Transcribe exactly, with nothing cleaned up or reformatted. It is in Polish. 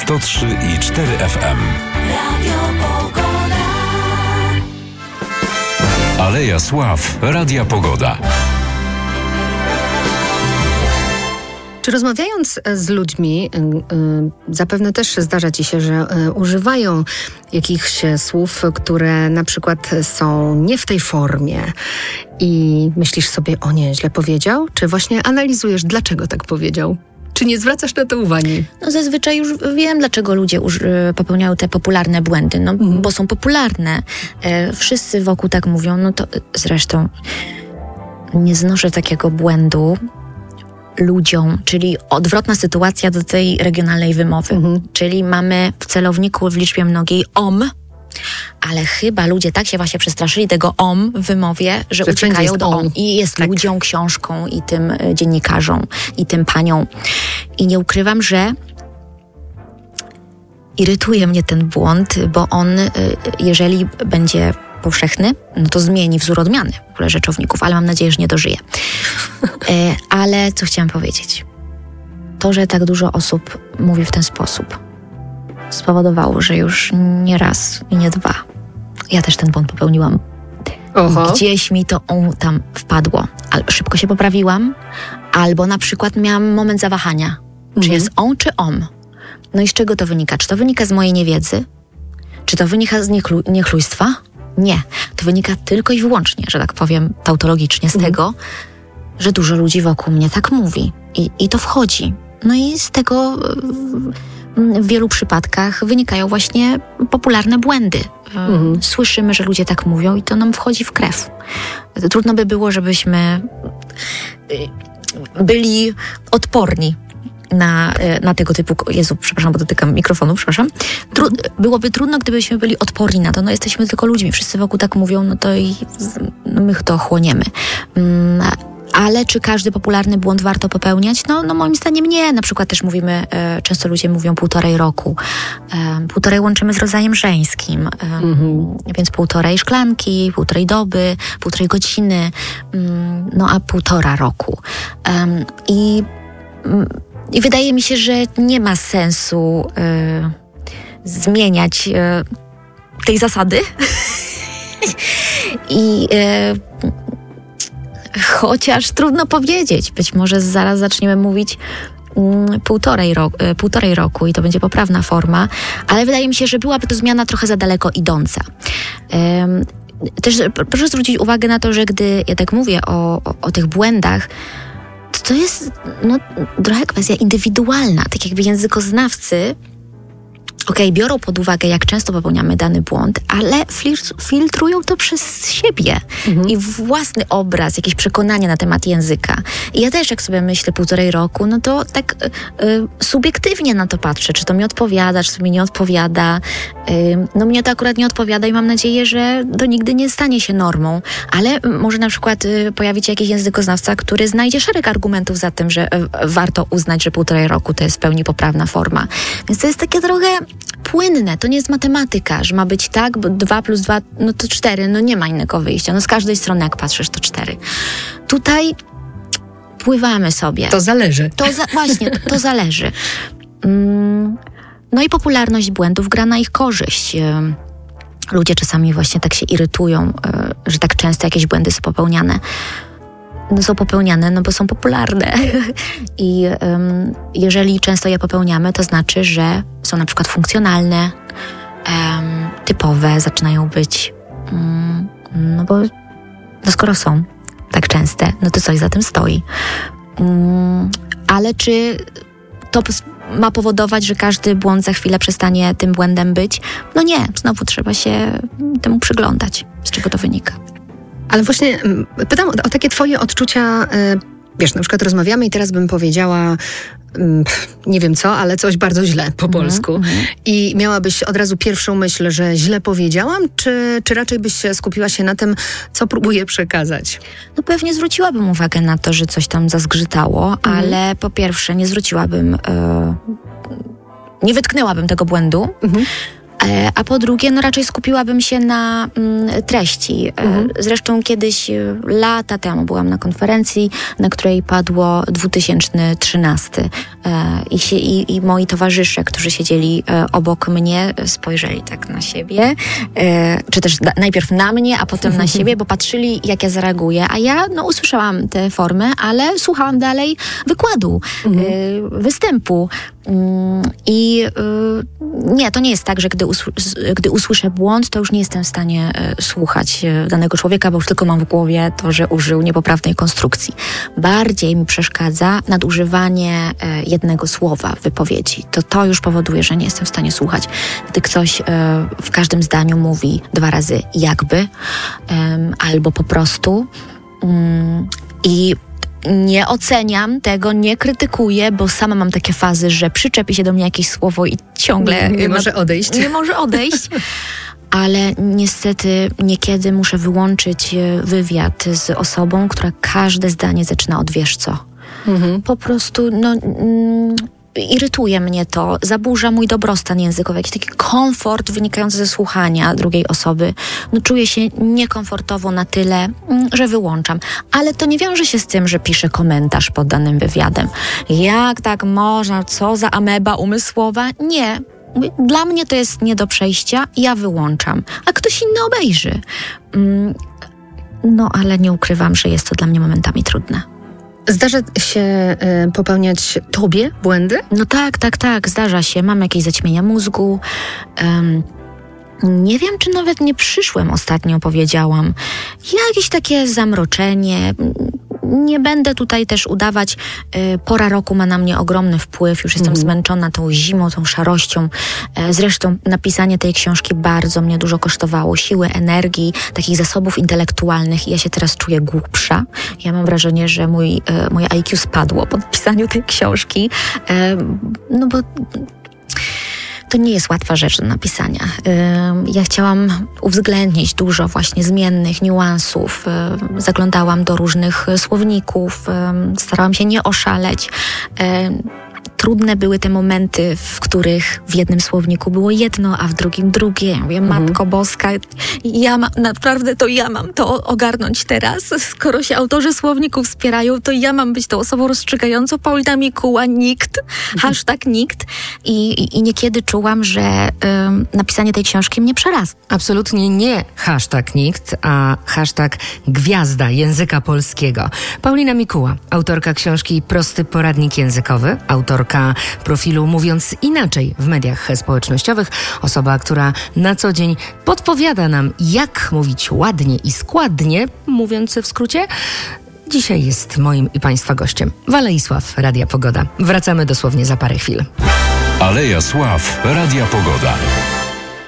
sto trzy i cztery F M. Radio Pogoda. Aleja Sław. Radia Pogoda. Czy rozmawiając z ludźmi, yy, yy, zapewne też zdarza ci się, że yy, używają jakichś słów, które na przykład są nie w tej formie i myślisz sobie, o nie, źle powiedział? Czy właśnie analizujesz, dlaczego tak powiedział? Czy nie zwracasz na to uwagi? No zazwyczaj już wiem, dlaczego ludzie uż, popełniają te popularne błędy, no mm. bo są popularne. E, wszyscy wokół tak mówią, no to zresztą nie znoszę takiego błędu ludziom, czyli odwrotna sytuacja do tej regionalnej wymowy. Mhm. Czyli mamy w celowniku w liczbie mnogiej om, ale chyba ludzie tak się właśnie przestraszyli tego om w wymowie, że, że uciekają do om. I jest tak. ludziom, książką i tym dziennikarzom i tym paniom. I nie ukrywam, że irytuje mnie ten błąd, bo on, jeżeli będzie powszechny, no to zmieni wzór odmiany w ogóle rzeczowników, ale mam nadzieję, że nie dożyje. E, ale co chciałam powiedzieć? To, że tak dużo osób mówi w ten sposób, spowodowało, że już nie raz i nie dwa ja też ten błąd popełniłam. Oho. Gdzieś mi to on tam wpadło. Ale szybko się poprawiłam, albo na przykład miałam moment zawahania. Mhm. Czy jest on, czy om? No i z czego to wynika? Czy to wynika z mojej niewiedzy? Czy to wynika z niechlu- niechlujstwa? Nie. To wynika tylko i wyłącznie, że tak powiem tautologicznie, z mhm. tego, że dużo ludzi wokół mnie tak mówi. I, i to wchodzi. No i z tego w wielu przypadkach wynikają właśnie popularne błędy. Mhm. Słyszymy, że ludzie tak mówią i to nam wchodzi w krew. Trudno by było, żebyśmy byli odporni na, na tego typu... Jezu, przepraszam, bo dotykam mikrofonu, przepraszam. Tru, byłoby trudno, gdybyśmy byli odporni na to. No jesteśmy tylko ludźmi, wszyscy wokół tak mówią, no to i no my to chłoniemy. Mm, ale czy każdy popularny błąd warto popełniać? No, no moim zdaniem nie. Na przykład też mówimy, e, często ludzie mówią półtorej roku. E, półtorej łączymy z rodzajem żeńskim. E, mm-hmm. Więc półtorej szklanki, półtorej doby, półtorej godziny, mm, no a półtora roku. E, I... Mm, I wydaje mi się, że nie ma sensu e, zmieniać e, tej zasady. I e, chociaż trudno powiedzieć, być może zaraz zaczniemy mówić mm, półtorej, ro, e, półtorej roku i to będzie poprawna forma, ale wydaje mi się, że byłaby to zmiana trochę za daleko idąca. E, też proszę zwrócić uwagę na to, że gdy ja tak mówię o, o, o tych błędach, to jest no, trochę kwestia indywidualna. Tak jakby językoznawcy okej, okay, biorą pod uwagę, jak często popełniamy dany błąd, ale fil- filtrują to przez siebie mhm. i własny obraz, jakieś przekonania na temat języka. I ja też, jak sobie myślę półtorej roku, no to tak y, y, subiektywnie na to patrzę, czy to mi odpowiada, czy to mi nie odpowiada. Y, no mnie to akurat nie odpowiada i mam nadzieję, że to nigdy nie stanie się normą, ale może na przykład y, pojawić się jakiś językoznawca, który znajdzie szereg argumentów za tym, że y, warto uznać, że półtorej roku to jest w pełni poprawna forma. Więc to jest takie trochę płynne, to nie jest matematyka, że ma być tak, bo dwa plus dwa, no to cztery, no nie ma innego wyjścia. No z każdej strony, jak patrzysz, to cztery. Tutaj pływamy sobie. To zależy. To za, właśnie, to, to zależy. Mm, no i popularność błędów gra na ich korzyść. Ludzie czasami właśnie tak się irytują, że tak często jakieś błędy są popełniane. No są popełniane, no bo są popularne. I um, jeżeli często je popełniamy, to znaczy, że są na przykład funkcjonalne, um, typowe, zaczynają być, um, no bo no skoro są tak częste, no to coś za tym stoi. Um, ale czy to ma powodować, że każdy błąd za chwilę przestanie tym błędem być? No nie, znowu trzeba się temu przyglądać, z czego to wynika. Ale właśnie pytam o, o takie twoje odczucia, wiesz, na przykład rozmawiamy i teraz bym powiedziała, nie wiem co, ale coś bardzo źle po polsku. Mm, mm. I miałabyś od razu pierwszą myśl, że źle powiedziałam, czy, czy raczej byś skupiła się na tym, co próbuję przekazać? No pewnie zwróciłabym uwagę na to, że coś tam zazgrzytało, mm. ale po pierwsze nie zwróciłabym, yy, nie wytknęłabym tego błędu, mm. A po drugie, no raczej skupiłabym się na mm, treści. Mhm. Zresztą kiedyś, lata temu byłam na konferencji, na której padło dwa tysiące trzynasty i, się, i, i moi towarzysze, którzy siedzieli obok mnie, spojrzeli tak na siebie, czy też da, najpierw na mnie, a potem na siebie, bo patrzyli, jak ja zareaguję. A ja no, usłyszałam tę formę, ale słuchałam dalej wykładu, mhm. występu. I nie, to nie jest tak, że gdy, usły, gdy usłyszę błąd, to już nie jestem w stanie słuchać danego człowieka, bo już tylko mam w głowie to, że użył niepoprawnej konstrukcji. Bardziej mi przeszkadza nadużywanie jednego słowa w wypowiedzi. To to już powoduje, że nie jestem w stanie słuchać. Gdy ktoś w każdym zdaniu mówi dwa razy jakby, albo po prostu i nie oceniam tego, nie krytykuję, bo sama mam takie fazy, że przyczepi się do mnie jakieś słowo i ciągle... Nie, nie może odejść. Nie może odejść. Ale niestety niekiedy muszę wyłączyć wywiad z osobą, która każde zdanie zaczyna od wiesz co. Mhm. Po prostu, no... Mm, irytuje mnie to, zaburza mój dobrostan językowy, jakiś taki komfort wynikający ze słuchania drugiej osoby. No, czuję się niekomfortowo na tyle, że wyłączam. Ale to nie wiąże się z tym, że piszę komentarz pod danym wywiadem. Jak tak można? Co za ameba umysłowa? Nie. Dla mnie to jest nie do przejścia, ja wyłączam. A ktoś inny obejrzy. No, ale nie ukrywam, że jest to dla mnie momentami trudne. Zdarza się y, popełniać tobie błędy? No tak, tak, tak, zdarza się. Mam jakieś zaćmienia mózgu. Um, nie wiem, czy nawet nie przyszłem ostatnio, powiedziałam. Jakieś takie zamroczenie. Nie będę tutaj też udawać. Y, pora roku ma na mnie ogromny wpływ. Już jestem mm. zmęczona tą zimą, tą szarością. Y, zresztą napisanie tej książki bardzo mnie dużo kosztowało. Siły, energii, takich zasobów intelektualnych. I ja się teraz czuję głupsza. Ja mam wrażenie, że mój, y, moje I Q spadło po napisaniu tej książki. Y, no bo... To nie jest łatwa rzecz do napisania. Ja chciałam uwzględnić dużo właśnie zmiennych, niuansów. Zaglądałam do różnych słowników, starałam się nie oszaleć. Trudne były te momenty, w których w jednym słowniku było jedno, a w drugim drugie. Ja mówię, mhm. Matko Boska, ja mam, naprawdę to ja mam to ogarnąć teraz. Skoro się autorzy słowników wspierają, to ja mam być tą osobą rozstrzygającą. Paulina Mikuła, nikt, hashtag nikt. I, i, i niekiedy czułam, że ym, napisanie tej książki mnie przerasta. Absolutnie nie hashtag nikt, a hashtag gwiazda języka polskiego. Paulina Mikuła, autorka książki Prosty poradnik językowy, autorka profilu Mówiąc Inaczej w mediach społecznościowych. Osoba, która na co dzień podpowiada nam, jak mówić ładnie i składnie, mówiąc w skrócie. Dzisiaj jest moim i Państwa gościem Waleisław, Radia Pogoda. Wracamy dosłownie za parę chwil. Aleja Sław, Radia Pogoda.